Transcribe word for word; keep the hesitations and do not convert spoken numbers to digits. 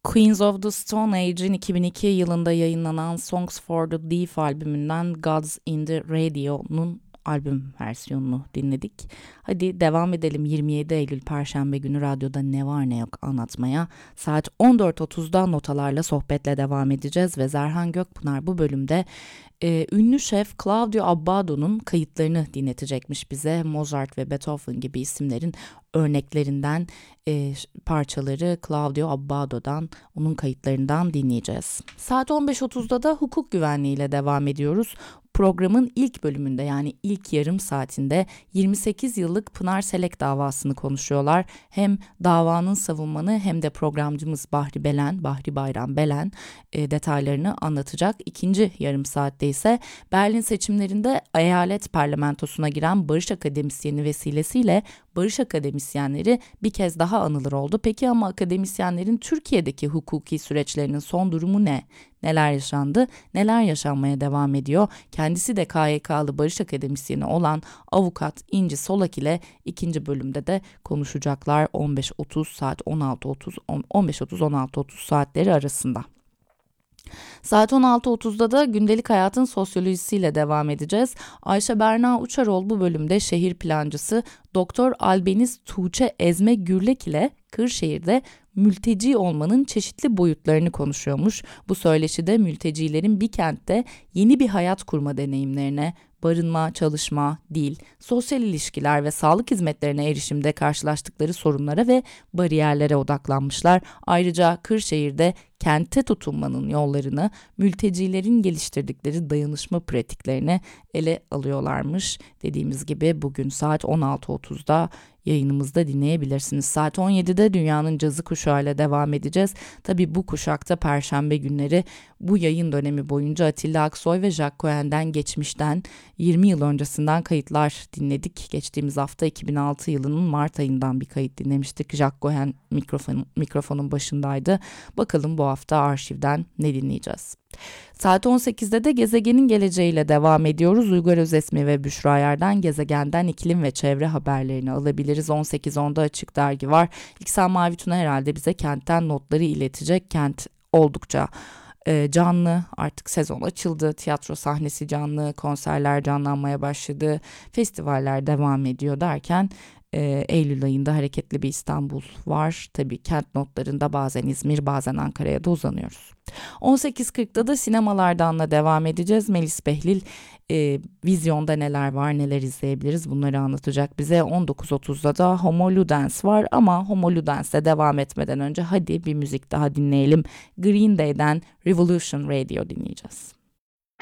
Queens of the Stone Age'in iki bin iki yılında yayınlanan Songs for the Deaf albümünden Gods in the Radio'nun albüm versiyonunu dinledik. Hadi devam edelim yirmi yedi Eylül Perşembe günü radyoda ne var ne yok anlatmaya. Saat on dört otuzda notalarla sohbetle devam edeceğiz ve Zerhan Gökpınar bu bölümde e, ünlü şef Claudio Abbado'nun kayıtlarını dinletecekmiş bize. Mozart ve Beethoven gibi isimlerin örneklerinden e, parçaları Claudio Abbado'dan, onun kayıtlarından dinleyeceğiz. Saat on beş otuzda da hukuk güvenliğiyle devam ediyoruz. Programın ilk bölümünde, yani ilk yarım saatinde yirmi sekiz yıllık Pınar Selek davasını konuşuyorlar. Hem davanın savunmanı hem de programcımız Bahri Belen, Bahri Bayram Belen e, detaylarını anlatacak. İkinci yarım saatte ise Berlin seçimlerinde eyalet parlamentosuna giren barış akademisyeni vesilesiyle barış akademisyenleri bir kez daha anılır oldu. Peki ama akademisyenlerin Türkiye'deki hukuki süreçlerinin son durumu ne? Neler yaşandı? Neler yaşanmaya devam ediyor? Kendisi de K Y K'lı barış akademisyeni olan avukat İnci Solak ile ikinci bölümde de konuşacaklar on beş otuz saat on altı otuz on beş otuz on altı otuz saatleri arasında. Saat on altı otuzda da gündelik hayatın sosyolojisiyle devam edeceğiz. Ayşe Berna Uçarol bu bölümde şehir plancısı Doktor Albeniz Tuğçe Ezme Gürlek ile Kırşehir'de mülteci olmanın çeşitli boyutlarını konuşuyormuş. Bu söyleşide mültecilerin bir kentte yeni bir hayat kurma deneyimlerine, barınma, çalışma, dil, sosyal ilişkiler ve sağlık hizmetlerine erişimde karşılaştıkları sorunlara ve bariyerlere odaklanmışlar. Ayrıca Kırşehir'de kente tutunmanın yollarını, mültecilerin geliştirdikleri dayanışma pratiklerini ele alıyorlarmış. Dediğimiz gibi bugün saat on altı otuzda yayınımızda dinleyebilirsiniz. Saat on yedide Dünyanın Cazı Kuşağı ile devam edeceğiz. Tabii bu kuşakta Perşembe günleri bu yayın dönemi boyunca Atilla Aksoy ve Jack Cohen'den geçmişten yirmi yıl öncesinden kayıtlar dinledik. Geçtiğimiz hafta iki bin altı yılının Mart ayından bir kayıt dinlemiştik. Jack Cohen mikrofon, mikrofonun başındaydı. Bakalım bu hafta arşivden ne dinleyeceğiz? Saat on sekizde de Gezegenin Geleceğiyle devam ediyoruz. Uygar Özesmi ve Büşra Yer'den gezegenden iklim ve çevre haberlerini alabiliriz. on sekiz onda Açık Dergi var. İksan Mavituna herhalde bize kentten notları iletecek. Kent oldukça e, canlı, artık sezon açıldı. Tiyatro sahnesi canlı, konserler canlanmaya başladı. Festivaller devam ediyor derken e, Eylül ayında hareketli bir İstanbul var. Tabii kent notlarında bazen İzmir, bazen Ankara'ya da uzanıyoruz. on sekiz kırkta da sinemalardanla devam edeceğiz. Melis Behlil e, vizyonda neler var, neler izleyebiliriz bunları anlatacak bize. on dokuz otuzda da Homo Ludens var ama Homo Ludens'e devam etmeden önce hadi bir müzik daha dinleyelim. Green Day'den Revolution Radio dinleyeceğiz.